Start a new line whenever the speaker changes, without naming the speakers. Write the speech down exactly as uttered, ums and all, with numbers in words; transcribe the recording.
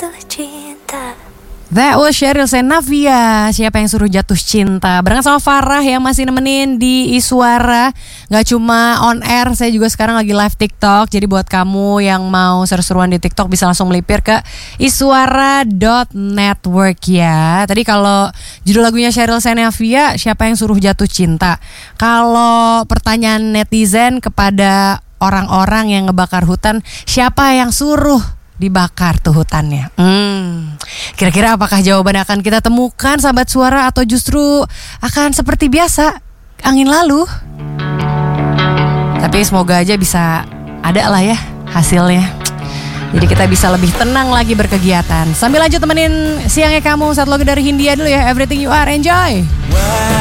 jatuh cinta.
That was Sheryl Xenavia, siapa yang suruh jatuh cinta. Barengan sama Farah yang masih nemenin di Iswara. Gak cuma on air, saya juga sekarang lagi live TikTok. Jadi buat kamu yang mau seru-seruan di TikTok bisa langsung melipir ke iswara dot network ya. Tadi kalau judul lagunya Sheryl Xenavia, siapa yang suruh jatuh cinta. Kalau pertanyaan netizen kepada orang-orang yang ngebakar hutan, siapa yang suruh dibakar tuh hutannya? Hmm, kira-kira apakah jawaban akan kita temukan sahabat suara, atau justru akan seperti biasa angin lalu? Tapi semoga aja bisa ada lah ya hasilnya. Jadi kita bisa lebih tenang lagi berkegiatan. Sambil lanjut temenin siangnya kamu, satu lagu dari Hindia dulu ya, Everything You Are, enjoy.